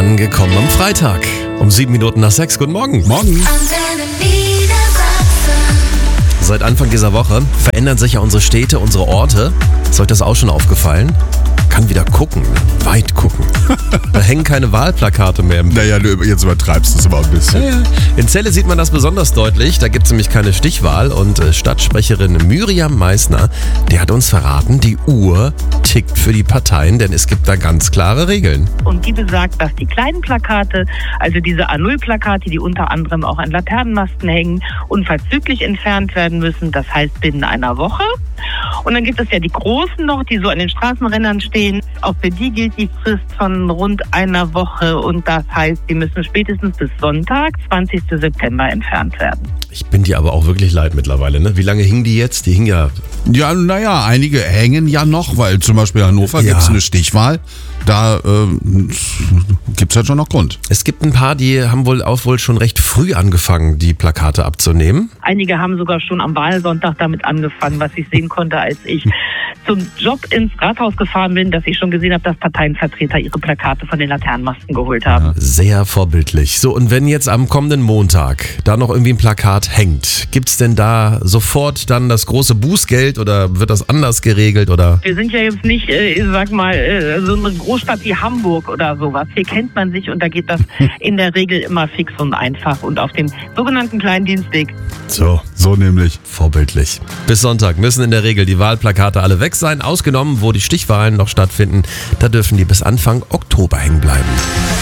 Angekommen am Freitag. Um 7 Minuten nach 6. Guten Morgen. Morgen. Seit Anfang dieser Woche verändern sich ja unsere Städte, unsere Orte. Ist euch das auch schon aufgefallen? Kann wieder gucken, weit gucken. Da hängen keine Wahlplakate mehr. Naja, du jetzt übertreibst du es aber ein bisschen. In Celle sieht man das besonders deutlich. Da gibt es nämlich keine Stichwahl. Und Stadtsprecherin Miriam Meissner, die hat uns verraten, die Uhr tickt für die Parteien, denn es gibt da ganz klare Regeln. Und die besagt, dass die kleinen Plakate, also diese A0-Plakate, die unter anderem auch an Laternenmasten hängen, unverzüglich entfernt werden müssen. Das heißt binnen einer Woche. Und dann gibt es ja die großen noch, die so an den Straßenrändern stehen. Auch für die gilt die Frist von rund einer Woche. Und das heißt, die müssen spätestens bis Sonntag, 20. September, entfernt werden. Ich bin dir aber auch wirklich leid mittlerweile, ne? Wie lange hingen die jetzt? Die hingen ja... Ja, naja, einige hängen ja noch, weil zum Beispiel in Hannover gibt es eine Stichwahl. Da gibt es halt schon noch Grund. Es gibt ein paar, die haben wohl schon recht früh angefangen, die Plakate abzunehmen. Einige haben sogar schon am Wahlsonntag damit angefangen, was ich sehen konnte, als ich zum Job ins Rathaus gefahren bin, dass ich schon gesehen habe, dass Parteienvertreter ihre Plakate von den Laternenmasten geholt haben. Sehr vorbildlich. So, und wenn jetzt am kommenden Montag da noch irgendwie ein Plakat hängt, gibt's denn da sofort dann das große Bußgeld oder wird das anders geregelt? Oder? Wir sind ja jetzt nicht, sag mal, so eine Großstadt wie Hamburg oder sowas. Hier kennt man sich und da geht das in der Regel immer fix und einfach und auf dem sogenannten kleinen Dienstweg. So nämlich. Vorbildlich. Bis Sonntag müssen in der Regel die Wahlplakate alle weg sein, ausgenommen, wo die Stichwahlen noch stattfinden. Da dürfen die bis Anfang Oktober hängen bleiben.